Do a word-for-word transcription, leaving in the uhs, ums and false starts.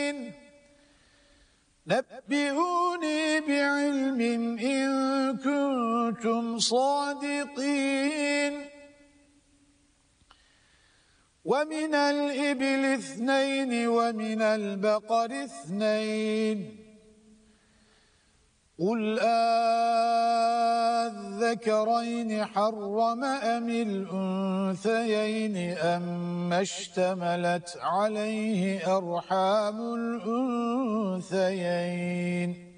نبئوني بعلم إن كنتم صادقين ومن الإبل اثنين ومن البقر اثنين قل أذكرين حرم أم الأنثيين أم اشتملت عليه أرحام الأنثيين